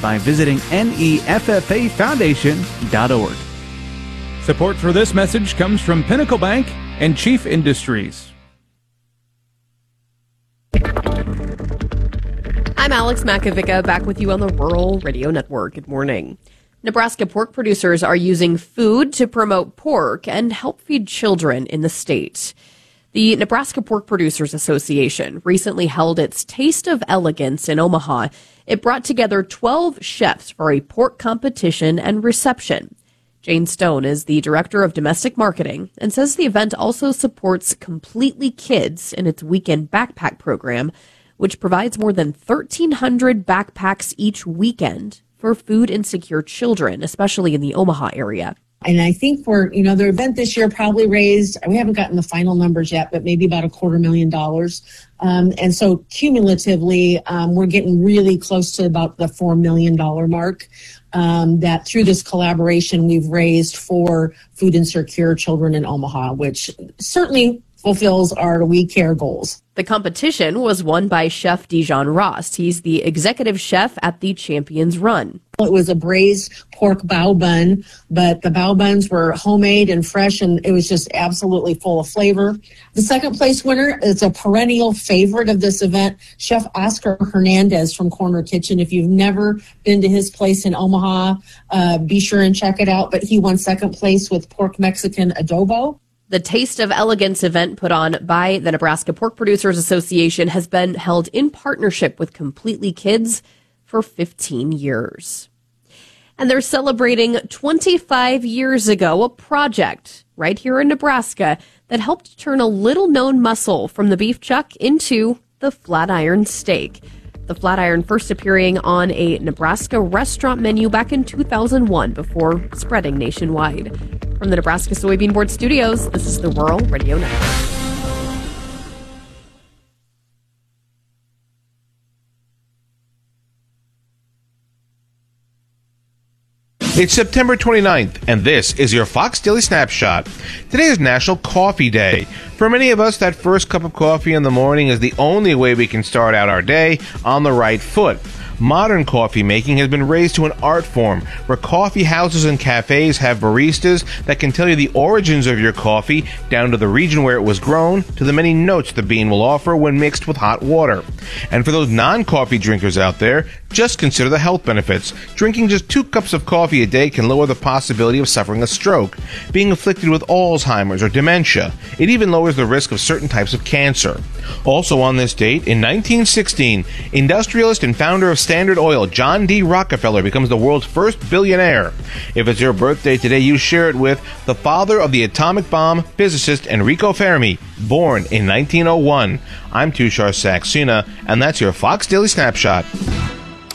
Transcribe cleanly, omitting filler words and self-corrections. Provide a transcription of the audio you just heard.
by visiting neffafoundation.org. Support for this message comes from Pinnacle Bank and Chief Industries. I'm Alex Makovica, back with you on the Rural Radio Network. Good morning. Nebraska pork producers are using food to promote pork and help feed children in the state. The Nebraska Pork Producers Association recently held its Taste of Elegance in Omaha. It brought together 12 chefs for a pork competition and reception. Jane Stone is the director of domestic marketing and says the event also supports Completely Kids in its weekend backpack program, which provides more than 1,300 backpacks each weekend for food insecure children, especially in the Omaha area. And I think the event this year probably raised, we haven't gotten the final numbers yet, but maybe about $250,000. And so cumulatively, we're getting really close to about the $4 million mark that through this collaboration we've raised for food insecure children in Omaha, which certainly fulfills our We Care goals. The competition was won by Chef Dijon Rost. He's the executive chef at the Champions Run. It was a braised pork bao bun, but the bao buns were homemade and fresh, and it was just absolutely full of flavor. The second place winner is a perennial favorite of this event, Chef Oscar Hernandez from Corner Kitchen. If you've never been to his place in Omaha, be sure and check it out. But he won second place with pork Mexican adobo. The Taste of Elegance event put on by the Nebraska Pork Producers Association has been held in partnership with Completely Kids for 15 years. And they're celebrating 25 years ago, a project right here in Nebraska that helped turn a little-known muscle from the beef chuck into the Flatiron Steak. The Flatiron first appearing on a Nebraska restaurant menu back in 2001 before spreading nationwide. From the Nebraska Soybean Board Studios, this is the Rural Radio Network. It's September 29th, and this is your Fox Daily Snapshot. Today is National Coffee Day. For many of us, that first cup of coffee in the morning is the only way we can start out our day on the right foot. Modern coffee making has been raised to an art form where coffee houses and cafes have baristas that can tell you the origins of your coffee, down to the region where it was grown, to the many notes the bean will offer when mixed with hot water. And for those non-coffee drinkers out there, just consider the health benefits. Drinking just 2 cups of coffee a day can lower the possibility of suffering a stroke, being afflicted with Alzheimer's or dementia. It even lowers the risk of certain types of cancer. Also on this date, in 1916, industrialist and founder of Standard Oil, John D. Rockefeller, becomes the world's first billionaire. If it's your birthday today, you share it with the father of the atomic bomb, physicist Enrico Fermi, born in 1901. I'm Tushar Saxena, and that's your Fox Daily Snapshot.